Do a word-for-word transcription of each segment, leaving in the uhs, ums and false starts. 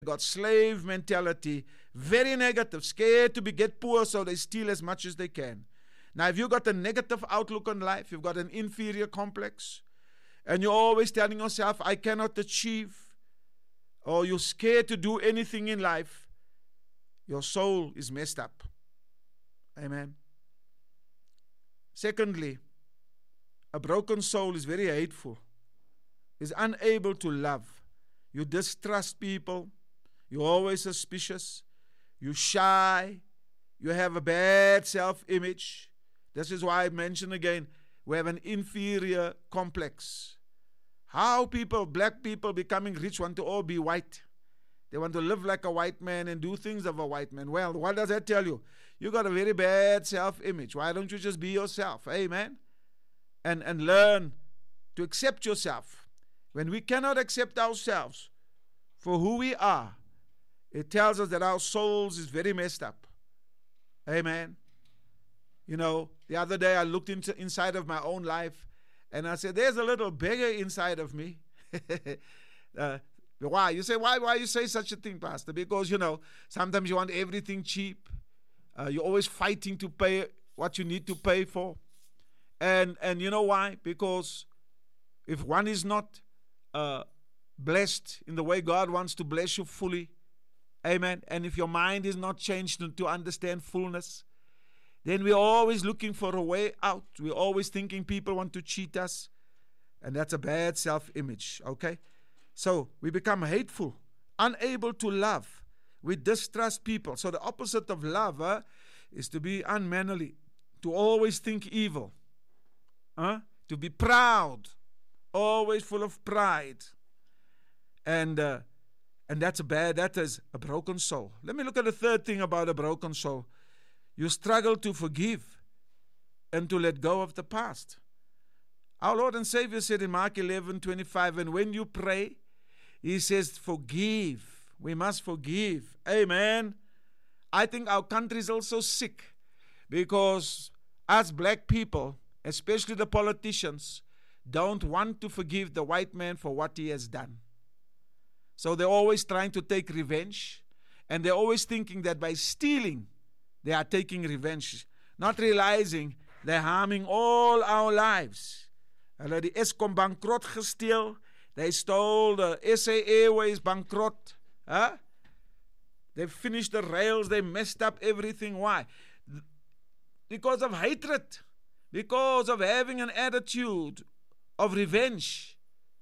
got slave mentality, very negative, scared to be get poor, so they steal as much as they can. Now, if you've got a negative outlook on life, you've got an inferior complex, and you're always telling yourself, I cannot achieve, or you're scared to do anything in life, your soul is messed up. Amen. Secondly, a broken soul is very hateful, is unable to love. You distrust people. You're always suspicious. You're shy. You have a bad self-image. This is why I mention again, we have an inferior complex. How people, black people becoming rich, want to all be white. They want to live like a white man and do things of a white man. Well, what does that tell you? You got a very bad self-image. Why don't you just be yourself? Amen. And, and learn to accept yourself. When we cannot accept ourselves for who we are, it tells us that our souls is very messed up. Amen. You know, the other day I looked into inside of my own life and I said, there's a little beggar inside of me. uh, why? You say, why Why you say such a thing, Pastor? Because, you know, sometimes you want everything cheap. Uh, you're always fighting to pay what you need to pay for. And, and you know why? Because if one is not uh, blessed in the way God wants to bless you fully, amen, and if your mind is not changed to, to understand fullness, then we're always looking for a way out. We're always thinking people want to cheat us, and that's a bad self-image, okay? So we become hateful, unable to love. We distrust people. So the opposite of love uh, is to be unmanly, to always think evil, uh, to be proud, always full of pride. And uh, and that's a bad, that is a broken soul. Let me look at the third thing about a broken soul. You struggle to forgive and to let go of the past. Our Lord and Savior said in Mark eleven twenty-five, and when you pray, He says, forgive. We must forgive. Amen. I think our country is also sick because us black people, especially the politicians, don't want to forgive the white man for what he has done. So they're always trying to take revenge, and they're always thinking that by stealing, they are taking revenge, not realizing they're harming all our lives. Hulle het die Eskom bankrot gesteel. They stole the S A Airways bankrot. Huh? They finished the rails. They messed up everything. Why? Because of hatred. Because of having an attitude of revenge.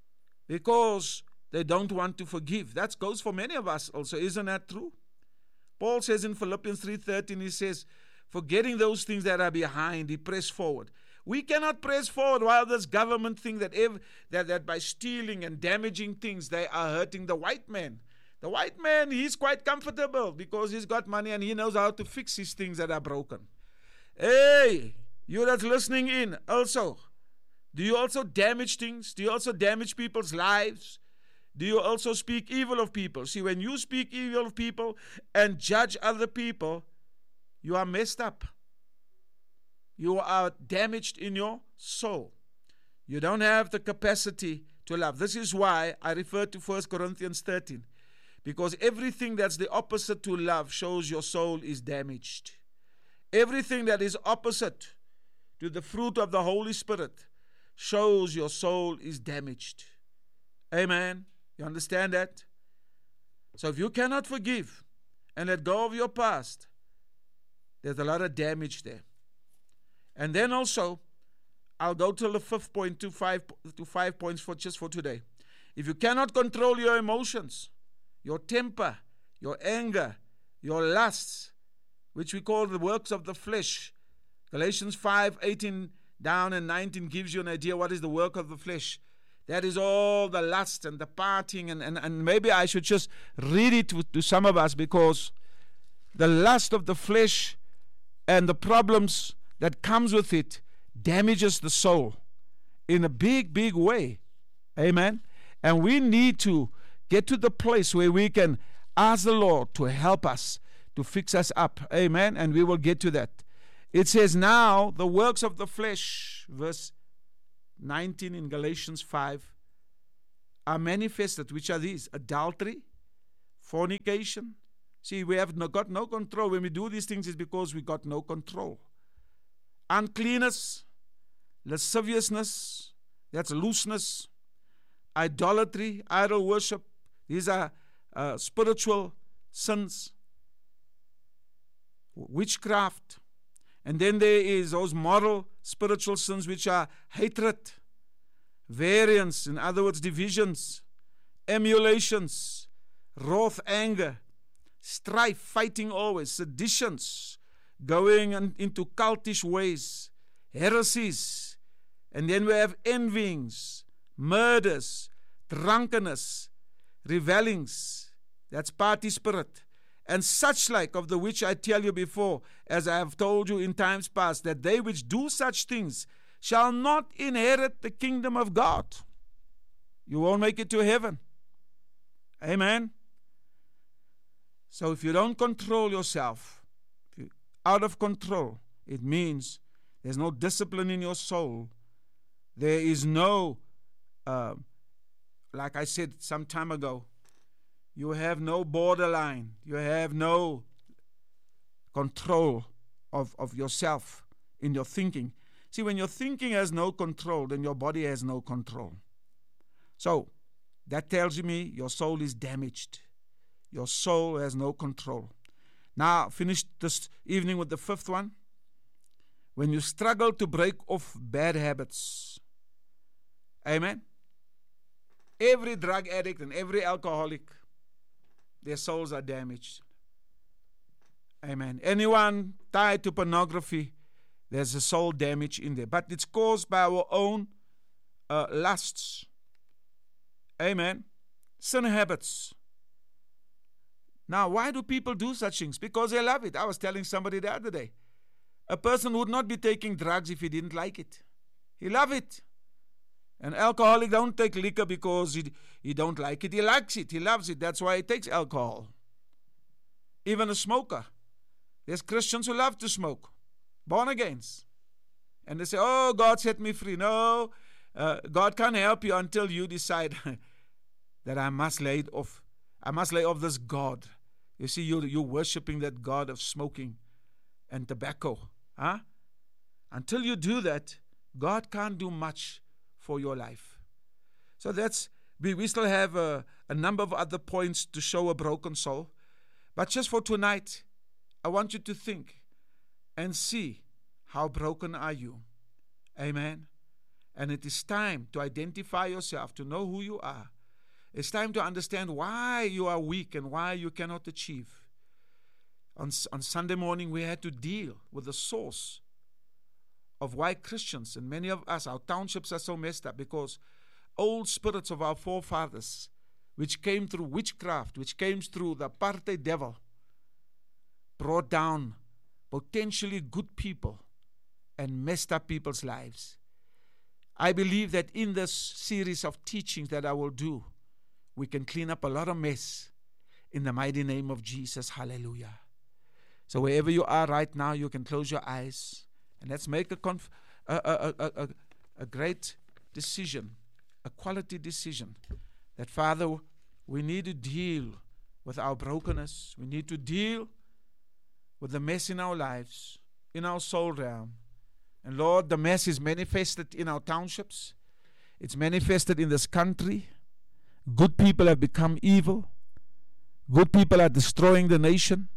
Because they don't want to forgive. That goes for many of us also. Isn't that true? Paul says in Philippians three thirteen, he says, forgetting those things that are behind, he pressed forward. We cannot press forward while this government thinks that, ev- that, that by stealing and damaging things, they are hurting the white man. The white man, he's quite comfortable because he's got money and he knows how to fix his things that are broken. Hey, you that's listening in also, do you also damage things? Do you also damage people's lives? Do you also speak evil of people? See, when you speak evil of people and judge other people, you are messed up. You are damaged in your soul. You don't have the capacity to love. This is why I refer to First Corinthians thirteen. Because everything that's the opposite to love shows your soul is damaged. Everything that is opposite to the fruit of the Holy Spirit shows your soul is damaged. Amen. You understand that? So if you cannot forgive and let go of your past, there's a lot of damage there. And then also, I'll go to the fifth point, to five, to five points for just for today. If you cannot control your emotions, your temper, your anger, your lusts, which we call the works of the flesh, Galatians five, eighteen down and nineteen gives you an idea what is the work of the flesh. That is all the lust and the partying, and, and, and maybe I should just read it to, to some of us, because the lust of the flesh and the problems that comes with it damages the soul in a big, big way. Amen. And we need to get to the place where we can ask the Lord to help us, to fix us up. Amen. And we will get to that. It says, now the works of the flesh, verse nineteen in Galatians five, are manifested, which are these: adultery, fornication. See, we have no, got no control. When we do these things, it's because we got no control. Uncleanness, lasciviousness, that's looseness, idolatry, idol worship. These are uh, spiritual sins. Witchcraft. And then there is those moral, spiritual sins which are hatred, variance, in other words, divisions, emulations, wrath, anger, strife, fighting always, seditions, going in, into cultish ways, heresies, and then we have envyings, murders, drunkenness, revellings, that's party spirit, and such like, of the which I tell you before, as I have told you in times past, that they which do such things shall not inherit the kingdom of God. You won't make it to heaven. Amen. So if you don't control yourself, if you're out of control, it means there's no discipline in your soul. There is no, uh, like I said some time ago, you have no borderline. You have no control of, of yourself in your thinking. See, when your thinking has no control, then your body has no control. So, that tells me your soul is damaged. Your soul has no control. Now, finish this evening with the fifth one. When you struggle to break off bad habits. Amen. Every drug addict and every alcoholic, their souls are damaged. Amen. Anyone tied to pornography, there's a soul damage in there. But it's caused by our own uh, lusts. Amen. Sin habits. Now, why do people do such things? Because they love it. I was telling somebody the other day. A person would not be taking drugs if he didn't like it. He loves it. An alcoholic don't take liquor because he, he don't like it. He likes it. He loves it. That's why he takes alcohol. Even a smoker. There's Christians who love to smoke. Born agains. And they say, oh, God set me free. No, uh, God can't help you until you decide that I must lay it off. I must lay off this God. You see, you're, you're worshiping that God of smoking and tobacco. Huh? Until you do that, God can't do much for your life. So that's, we, we still have a, a number of other points to show a broken soul. But just for tonight, I want you to think and see how broken are you. Amen. And it is time to identify yourself, to know who you are. It's time to understand why you are weak and why you cannot achieve. On, on Sunday morning, we had to deal with the source of why Christians, and many of us, our townships are so messed up because old spirits of our forefathers, which came through witchcraft, which came through the apartheid devil, brought down potentially good people and messed up people's lives. I believe that in this series of teachings that I will do, we can clean up a lot of mess in the mighty name of Jesus. Hallelujah. So wherever you are right now, you can close your eyes and let's make a, conf- a, a, a, a, a great decision, a quality decision that, Father, we need to deal with our brokenness. We need to deal with the mess in our lives, in our soul realm. And Lord, the mess is manifested in our townships. It's manifested in this country. Good people have become evil. Good people are destroying the nation.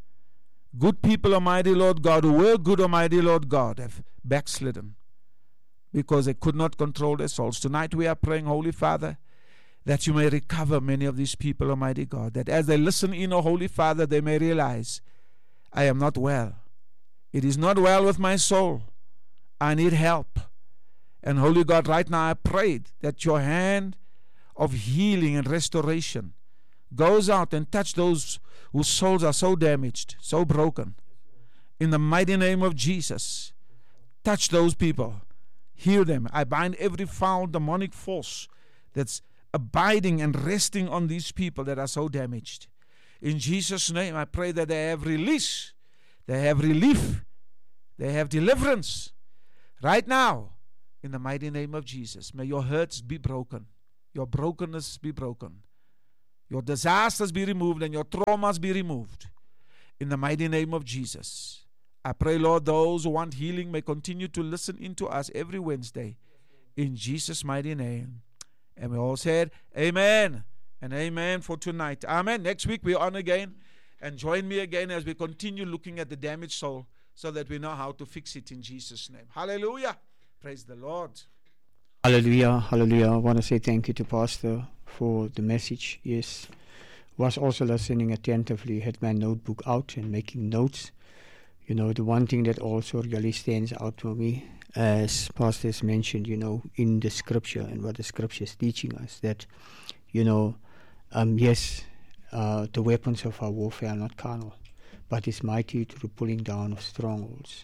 Good people, Almighty Lord God, who were good, Almighty Lord God, have backslidden because they could not control their souls. Tonight we are praying, Holy Father, that you may recover many of these people, Almighty God, that as they listen in, O Holy Father, they may realize, I am not well. It is not well with my soul. I need help. And Holy God, right now I prayed that your hand of healing and restoration goes out and touch those whose souls are so damaged, so broken. In the mighty name of Jesus, touch those people. Heal them. I bind every foul demonic force that's abiding and resting on these people that are so damaged. In Jesus' name, I pray that they have release, they have relief, they have deliverance. Right now, in the mighty name of Jesus, may your hurts be broken, your brokenness be broken. your disasters be removed, and your traumas be removed. In the mighty name of Jesus. I pray, Lord, those who want healing may continue to listen into us every Wednesday. In Jesus' mighty name. And we all said, amen and amen for tonight. Amen. Next week we're on again. And join me again as we continue looking at the damaged soul so that we know how to fix it in Jesus' name. Hallelujah. Praise the Lord. Hallelujah. Hallelujah. I want to say thank you to Pastor for the message. Yes. Was also listening attentively, had my notebook out and making notes. You know, the one thing that also really stands out for me, as Pastor has mentioned, you know, in the scripture and what the scripture is teaching us, that, you know, um, yes, uh, the weapons of our warfare are not carnal, but it's mighty to the pulling down of strongholds.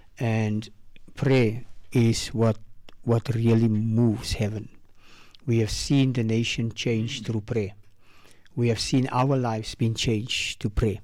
And prayer is what what really moves heaven. We have seen the nation change through prayer. We have seen our lives being changed to pray.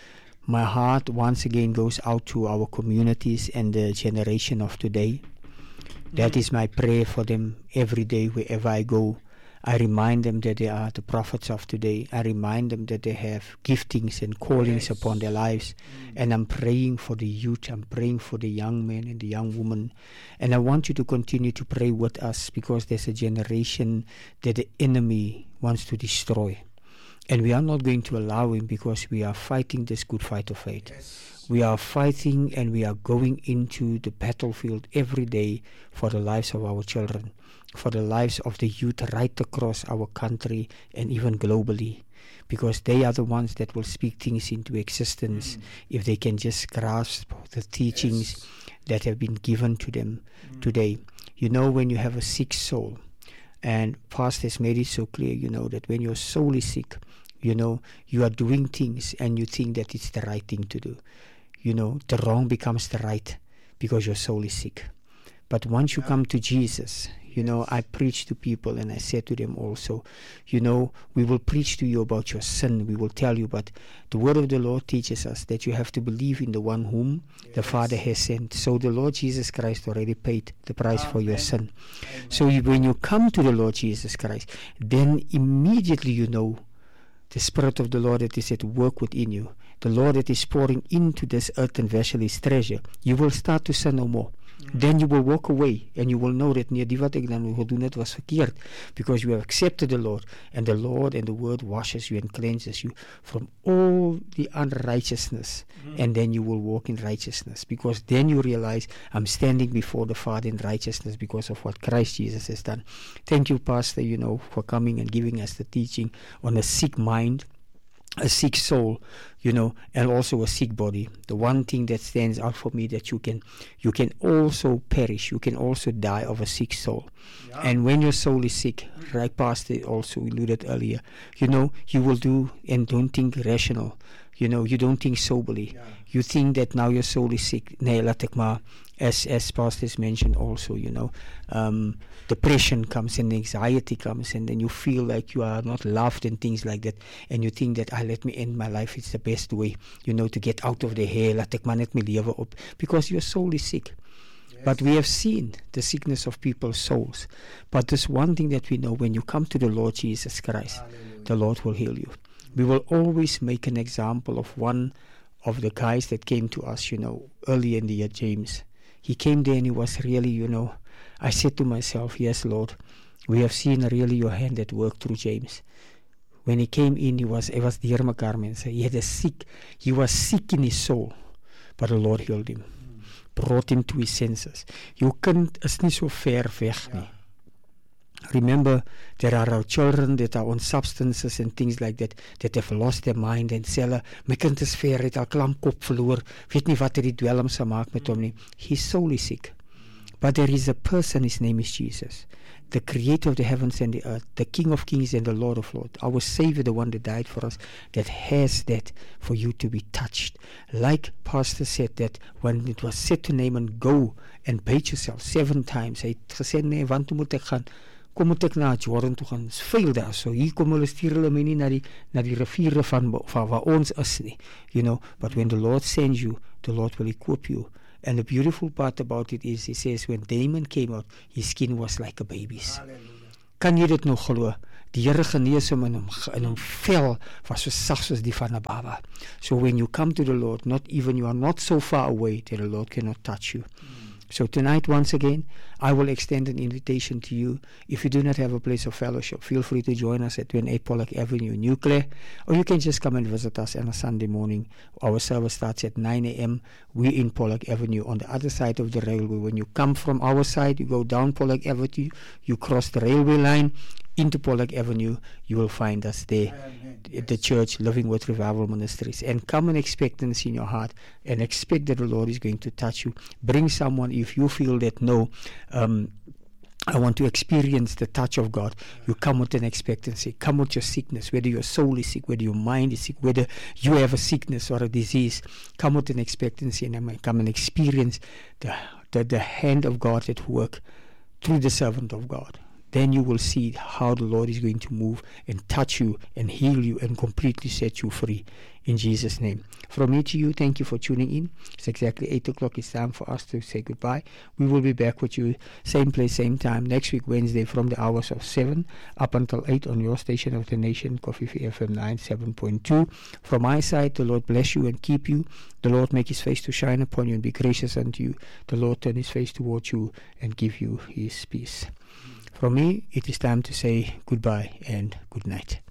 My heart once again goes out to our communities and the generation of today. That is my prayer for them every day wherever I go. I remind them that they are the prophets of today. I remind them that they have giftings and callings yes. upon their lives. Mm. And I'm praying for the youth. I'm praying for the young men and the young women. And I want you to continue to pray with us, because there's a generation that the enemy wants to destroy. And we are not going to allow him, because we are fighting this good fight of faith. Yes. We are fighting and we are going into the battlefield every day for the lives of our children, for the lives of the youth right across our country and even globally, because they are the ones that will speak things into existence mm. if they can just grasp the teachings yes. that have been given to them mm. today. You know, when you have a sick soul, and Pastor has made it so clear, you know, that when your soul is sick, you know, you are doing things and you think that it's the right thing to do. You know, the wrong becomes the right because your soul is sick. But once you yeah. come to Jesus, you know, I preach to people and I said to them also, you know, we will preach to you about your sin. We will tell you, but the word of the Lord teaches us that you have to believe in the one whom yes. the Father has sent. So the Lord Jesus Christ already paid the price Amen. For your sin. Amen. So you, when you come to the Lord Jesus Christ, then immediately you know the Spirit of the Lord that is at work within you. The Lord that is pouring into this earthen vessel is treasure. You will start to sin no more. Mm-hmm. Then you will walk away and you will know that nee, die wat ek dan wil doen, het was verkeerd, because you have accepted the Lord, and the Lord and the Word washes you and cleanses you from all the unrighteousness, mm-hmm. and then you will walk in righteousness, because then you realize I'm standing before the Father in righteousness because of what Christ Jesus has done. Thank you, Pastor, you know, for coming and giving us the teaching on a sick mind, a sick soul, you know, and also a sick body. The one thing that stands out for me, that you can you can also perish, you can also die of a sick soul. Yeah. And when your soul is sick, right, Pastor also alluded earlier, you know, you will do and don't think rational. You know, you don't think soberly. Yeah. You think that now your soul is sick. Nee, laat ek maar, as, as Pastor has mentioned also, you know, um, depression comes and anxiety comes, and then you feel like you are not loved and things like that, and you think that, ah, let me end my life, it's the best way, you know, to get out of the hair, laat ek maar net my lewe op, because your soul is sick. Yes. But we have seen the sickness of people's souls. But there's one thing that we know: when you come to the Lord Jesus Christ, Hallelujah. The Lord will heal you. We will always make an example of one of the guys that came to us, you know, early in the year, James. He came there and he was really, you know, I said to myself, yes, Lord, we have seen really your hand at work through James. When he came in, he was, he was dear mekaar mense. He had a sick, he was sick in his soul, but the Lord healed him, mm. brought him to his senses. Jou kind is nie so ver weg nie. Remember, there are our children that are on substances and things like that, that have lost their mind and sê hulle, my kind is ver, het al klamp kop verloor, weet nie wat hy die dwelm sal maak met hom nie. His soul is sick. But there is a person, his name is Jesus, the creator of the heavens and the earth, the King of kings and the Lord of lords, our Savior, the one that died for us, that has that for you to be touched. Like Pastor said, that when it was said to Naaman, go and bathe yourself seven times, hy het gesê, nee, want toe moet ek gaan, kom moet ek na Jordan toe gaan, is veil daar, so hier kom hulle stuur hulle my nie na die, na die riviere van, van waar ons is nie, you know, but when the Lord sends you, the Lord will equip you. And the beautiful part about it is, he says, when Naaman came out, his skin was like a baby's. Hallelujah. Kan jy dit nog glo? Die Here genees hom en hom, en hom vel was so sag soos die van 'n baba. So when you come to the Lord, not even you are not so far away that the Lord cannot touch you. So tonight, once again, I will extend an invitation to you. If you do not have a place of fellowship, feel free to join us at twenty-eight Pollock Avenue, New Clare, or you can just come and visit us on a Sunday morning. Our service starts at nine a.m. We're in Pollock Avenue on the other side of the railway. When you come from our side, you go down Pollock Avenue, you cross the railway line into Pollock Avenue, you will find us there. Amen. At the church, Living with Revival Ministries. And come and expectancy in your heart and expect that the Lord is going to touch you. Bring someone if you feel that, no, um, I want to experience the touch of God. You come with an expectancy. Come with your sickness, whether your soul is sick, whether your mind is sick, whether you have a sickness or a disease. Come with an expectancy and come and experience the, the, the hand of God at work through the servant of God. Then you will see how the Lord is going to move and touch you and heal you and completely set you free in Jesus' name. From me to you, thank you for tuning in. It's exactly eight o'clock. It's time for us to say goodbye. We will be back with you, same place, same time, next week, Wednesday, from the hours of seven up until eight on your station of the nation, Coffee F M ninety-seven point two. From my side, the Lord bless you and keep you. The Lord make his face to shine upon you and be gracious unto you. The Lord turn his face towards you and give you his peace. From me, it is time to say goodbye and good night.